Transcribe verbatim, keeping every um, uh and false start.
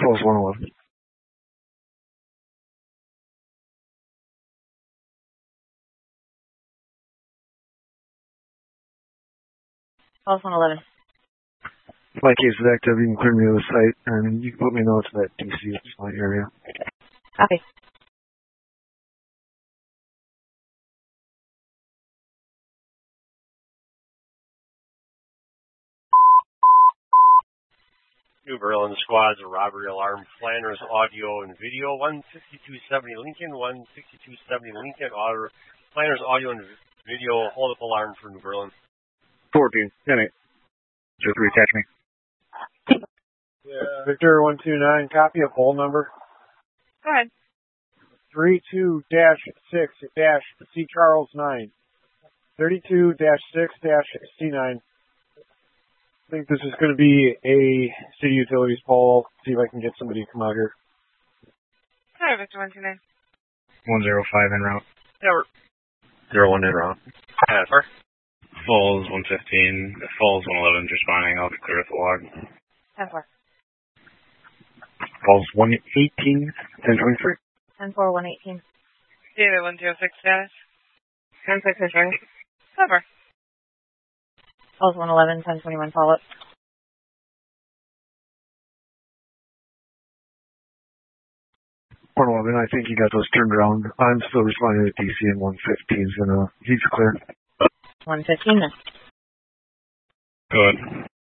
Falls one eleven. Falls one eleven. My case is active. You can clear me to the site, and you can put me a note to that D C at my area. Copy. New Berlin squads, a robbery alarm, Flanders audio and video, one sixty-two seventy Lincoln, one sixty-two seventy Lincoln, auto, Flanders audio and video, hold up alarm for New Berlin. fourteen, ten eight. Just reattach me. Yeah. Victor one two nine, copy of whole number. Go ahead. three two dash six dash C Charles nine. thirty-two dash six dash C nine. I think this is going to be a city utilities poll. See if I can get somebody to come out here. Hi, Victor one two nine. one zero five en route. Yeah, we're zero one en route. yeah, sir. Falls one fifteen. Falls one eleven responding. I'll be clear with the log. ten four. Falls one eighteen. ten twenty-three. ten four, one eighteen. David one zero six status. ten six is ready. Cover. Falls one eleven, ten twenty-one follow-up. one eleven, I think you got those turned around. I'm still responding to D C, and one fifteen is gonna, he's clear. one fifteen then. Good.